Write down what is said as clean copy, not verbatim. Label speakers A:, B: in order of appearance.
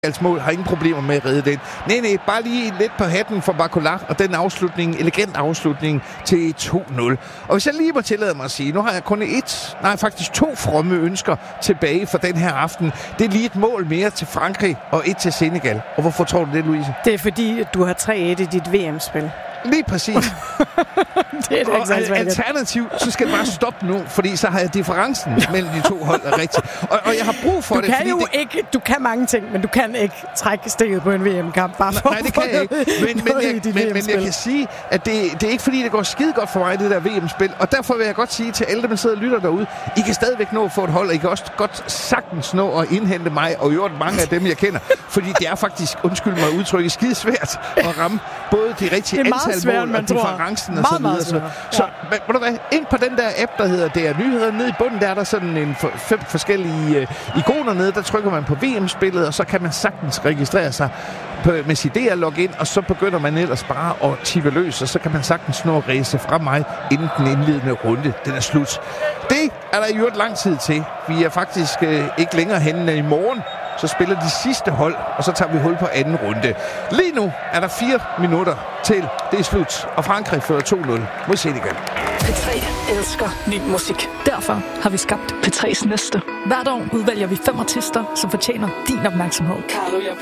A: Mål har ingen problemer med at redde den. Nej, bare lige lidt på hatten for Barcola, og den afslutning, elegant afslutning til 2-0. Og hvis jeg lige må tillade mig at sige, nu har jeg kun faktisk 2 fromme ønsker tilbage for den her aften. Det er lige et mål mere til Frankrig og 1 til Senegal. Og hvorfor tror du det, Louise?
B: Det er fordi, du har 3-1 i dit VM-spil.
A: Lige præcis.
B: Det er
A: og alternativt, så skal det bare stoppe nu, fordi så har jeg differencen mellem de 2 hold rigtigt. Og jeg har brug for
B: du kan mange ting, men du kan ikke trække stikket på en VM-kamp. Bare for
A: nej, det kan jeg ikke. Men jeg kan sige, at det er ikke fordi, det går skide godt for mig, det der VM-spil. Og derfor vil jeg godt sige til alle, der sidder og lytter derude, I kan stadigvæk nå at få et hold, og I kan også godt sagtens nå at indhente mig, og jo mange af dem, jeg kender. Fordi det er faktisk, undskyld mig udtrykket, skide svært at ramme både de rigtige antal mål og differencen og så videre. Så ved du hvad, ind på den der app, der hedder DR Nyheder, nede i bunden, der er der sådan 5 forskellige ikoner nede, der trykker man på VM-spillet, og så kan man sagtens registrere sig med sit DR-login, og så begynder man ellers bare at tippe løs, og så kan man sagtens nå at ræse fra mig, inden den indledende runde, den er slut. Det er der jo et lang tid til. Vi er faktisk ikke længere henne i morgen, så spiller de sidste hold, og så tager vi hul på anden runde. Lige nu er der 4 minutter til det er slut, og Frankrig fører 2-0 mod Senegal.
C: P3 elsker ny musik. Derfor har vi skabt P3's næste. Hvert år udvælger vi 5 artister, som fortjener din opmærksomhed.